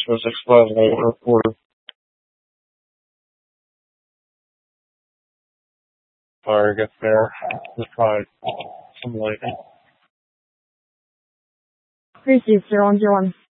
was exposed by the reporter. Fire gets there. Just try some lighting. Receive 001.